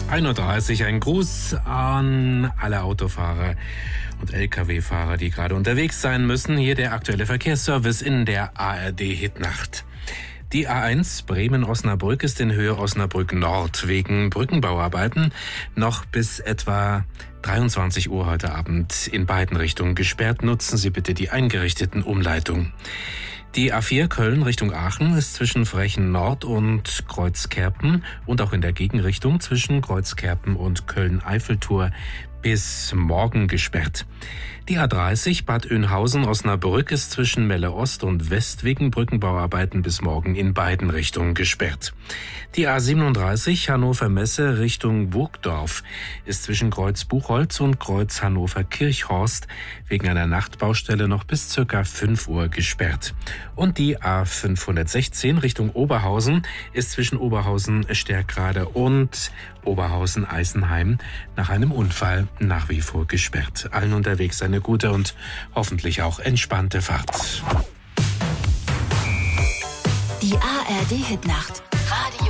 1:30 Uhr, ein Gruß an alle Autofahrer und Lkw-Fahrer, die gerade unterwegs sein müssen. Hier der aktuelle Verkehrsservice in der ARD-Hitnacht. Die A1 Bremen-Osnabrück ist in Höhe Osnabrück Nord wegen Brückenbauarbeiten noch bis etwa 23 Uhr heute Abend in beiden Richtungen gesperrt. Nutzen Sie bitte die eingerichteten Umleitungen. Die A4 Köln Richtung Aachen ist zwischen Frechen Nord und Kreuzkerpen und auch in der Gegenrichtung zwischen Kreuzkerpen und Köln-Eiffeltor bis morgen gesperrt. Die A30 Bad Oeynhausen-Osnabrück ist zwischen Melle Ost und West wegen Brückenbauarbeiten bis morgen in beiden Richtungen gesperrt. Die A37 Hannover-Messe Richtung Burgdorf ist zwischen Kreuz Buchholz und Kreuz Hannover-Kirchhorst wegen einer Nachtbaustelle noch bis ca. 5 Uhr gesperrt. Und die A516 Richtung Oberhausen ist zwischen Oberhausen-Stärkrade und Oberhausen-Eisenheim nach einem Unfall nach wie vor gesperrt. Allen unterwegs eine gute und hoffentlich auch entspannte Fahrt. Die ARD-Hitnacht.